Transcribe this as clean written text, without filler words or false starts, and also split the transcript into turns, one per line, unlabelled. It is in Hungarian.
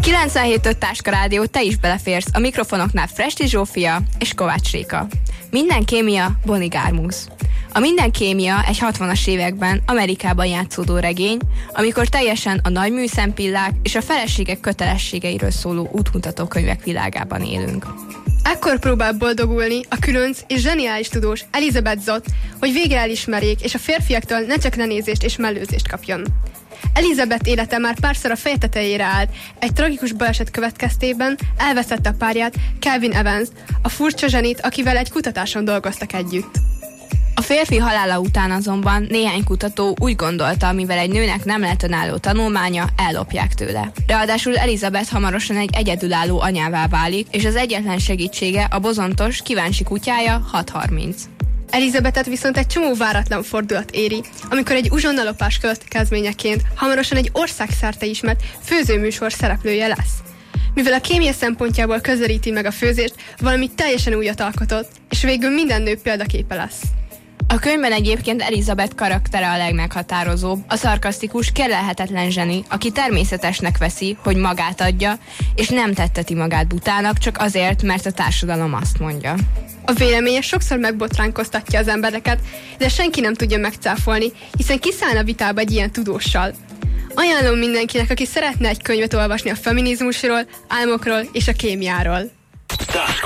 97.5 Táska Rádió, te is beleférsz. A mikrofonoknál Fresti Zsófia és Kovács Réka. Minden kémia, Bonnie Garmus. A Minden kémia egy 60-as években Amerikában játszódó regény, amikor teljesen a nagy műszempillák és a feleségek kötelességeiről szóló útmutatókönyvek világában élünk.
Ekkor próbál boldogulni a különc és zseniális tudós Elizabeth Zott, hogy végre elismerjék, és a férfiaktól ne csak lenézést és mellőzést kapjon. Elizabeth élete már párszor a feje tetejére állt, egy tragikus baleset következtében elvesztette a párját, Calvin Evans, a furcsa zsenit, akivel egy kutatáson dolgoztak együtt.
A férfi halála után azonban néhány kutató úgy gondolta, mivel egy nőnek nem lehet önálló tanulmánya, ellopják tőle. Ráadásul Elizabeth hamarosan egy egyedülálló anyává válik, és az egyetlen segítsége a bozontos, kíváncsi kutyája 630.
Elizabethet viszont egy csomó váratlan fordulat éri, amikor egy uzsonnalopás következményeként hamarosan egy országszerte ismert főzőműsor szereplője lesz. Mivel a kémia szempontjából közelíti meg a főzést, valami teljesen újat alkotott, és végül minden nő példaképe lesz.
A könyvben egyébként Elizabeth karaktere a legmeghatározóbb, a szarkasztikus, kérlelhetetlen zseni, aki természetesnek veszi, hogy magát adja, és nem tetteti magát butának csak azért, mert a társadalom azt mondja.
A véleménye sokszor megbotránkoztatja az embereket, de senki nem tudja megcáfolni, hiszen kiszállna vitába egy ilyen tudóssal. Ajánlom mindenkinek, aki szeretne egy könyvet olvasni a feminizmusról, álmokról és a kémiáról.